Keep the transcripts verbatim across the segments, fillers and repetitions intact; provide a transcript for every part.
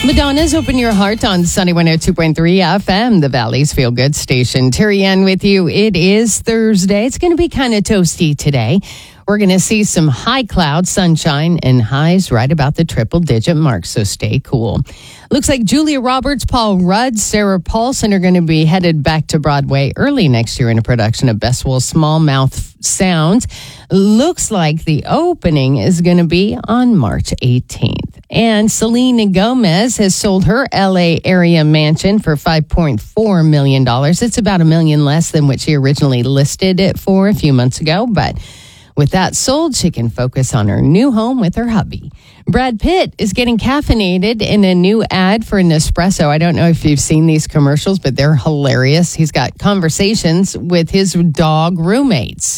Madonna's Open Your Heart on Sunny one oh two point three F M, the Valley's Feel Good station. Terry Ann with you. It is Thursday. It's going to be kind of toasty today. We're going to see some high cloud sunshine and highs right about the triple digit mark, so stay cool. Looks like Julia Roberts, Paul Rudd, Sarah Paulson are going to be headed back to Broadway early next year in a production of Best Will Small Mouth Sounds. Looks like the opening is going to be on March eighteenth. And Selena Gomez has sold her L A area mansion for five point four million dollars. It's about a million less than what she originally listed it for a few months ago, but with that sold, she can focus on her new home with her hubby. Brad Pitt is getting caffeinated in a new ad for Nespresso. I don't know if you've seen these commercials, but they're hilarious. He's got conversations with his dog roommates.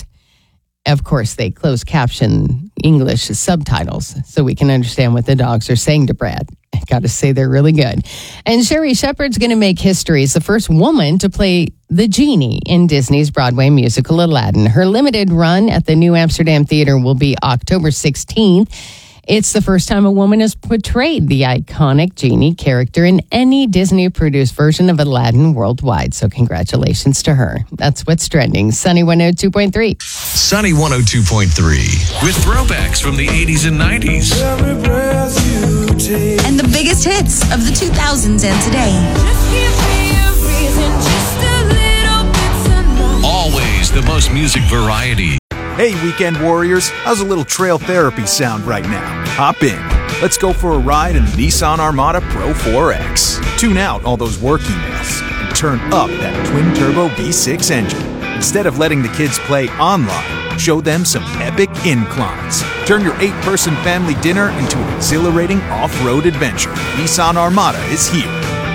Of course, they close caption English subtitles so we can understand what the dogs are saying to Brad. I got to say they're really good. And Sherry Shepherd's going to make history as the first woman to play the genie in Disney's Broadway musical Aladdin. Her limited run at the New Amsterdam Theater will be October sixteenth. It's the first time a woman has portrayed the iconic genie character in any Disney-produced version of Aladdin worldwide. So congratulations to her. That's what's trending. Sunny one oh two point three. Sunny one oh two point three with throwbacks from the eighties and nineties. Every breath you take. And the biggest hits of the two thousands and today. Just give me a reason, just a little bit tonight. Always the most music variety. Hey, weekend warriors, how's a little trail therapy sound right now? Hop in. Let's go for a ride in the Nissan Armada Pro four X. Tune out all those work emails and turn up that twin-turbo V six engine. Instead of letting the kids play online, show them some epic inclines. Turn your eight-person family dinner into an exhilarating off-road adventure. Nissan Armada is here.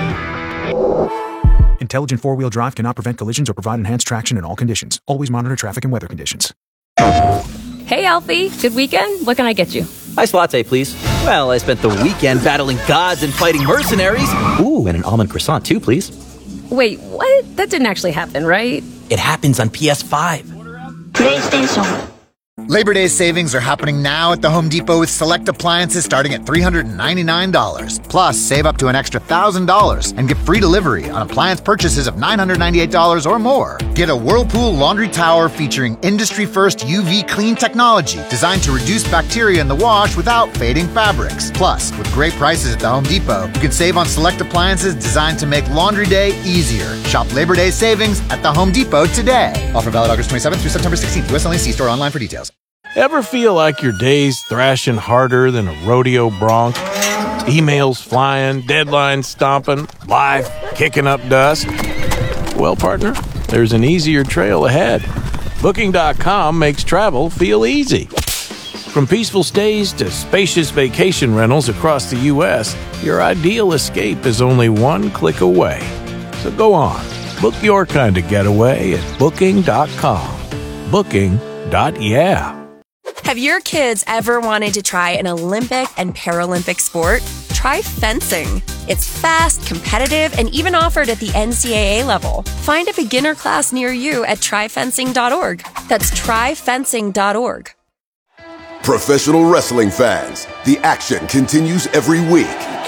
Intelligent four-wheel drive cannot prevent collisions or provide enhanced traction in all conditions. Always monitor traffic and weather conditions. Hey, Alfie. Good weekend? What can I get you? Iced latte, please. Well, I spent the weekend battling gods and fighting mercenaries. Ooh, and an almond croissant, too, please. Wait, what? That didn't actually happen, right? It happens on P S five. PlayStation. Labor Day savings are happening now at the Home Depot with select appliances starting at three hundred ninety-nine dollars. Plus, save up to an extra one thousand dollars and get free delivery on appliance purchases of nine hundred ninety-eight dollars or more. Get a Whirlpool laundry tower featuring industry-first U V clean technology designed to reduce bacteria in the wash without fading fabrics. Plus, with great prices at the Home Depot, you can save on select appliances designed to make laundry day easier. Shop Labor Day savings at the Home Depot today. Offer valid August twenty-seventh through September sixteenth. U S only. See store online for details. Ever feel like your day's thrashing harder than a rodeo bronc? Emails flying, deadlines stomping, life kicking up dust? Well, partner, there's an easier trail ahead. Booking dot com makes travel feel easy. From peaceful stays to spacious vacation rentals across the U S, your ideal escape is only one click away. So go on, book your kind of getaway at Booking dot com. Booking. Yeah. Have your kids ever wanted to try an Olympic and Paralympic sport? Try fencing. It's fast, competitive, and even offered at the N C double A level. Find a beginner class near you at try fencing dot org. That's try fencing dot org. Professional wrestling fans, the action continues every week.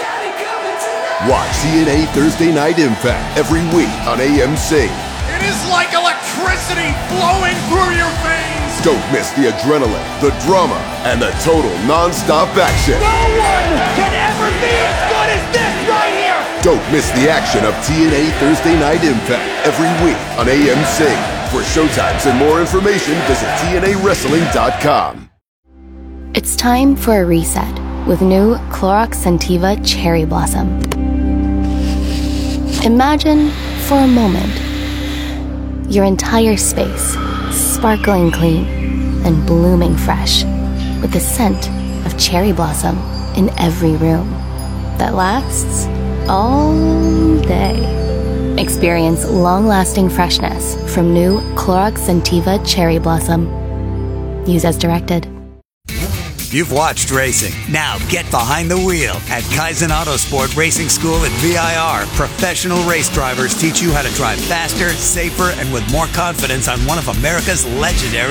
Watch T N A Thursday Night Impact every week on A M C. It is like electricity flowing through your veins. Don't miss the adrenaline, the drama, and the total non-stop action. No one can ever be as good as this right here. Don't miss the action of T N A Thursday Night Impact every week on A M C. For showtimes and more information, visit T N A wrestling dot com. It's time for a reset with new Clorox Scentiva Cherry Blossom. Imagine, for a moment, your entire space sparkling clean and blooming fresh with the scent of cherry blossom in every room that lasts all day. Experience long-lasting freshness from new Clorox Scentiva Cherry Blossom. Use as directed. You've watched racing. Now get behind the wheel at Kaizen Autosport Racing School at V I R. Professional race drivers teach you how to drive faster, safer, and with more confidence on one of America's legendary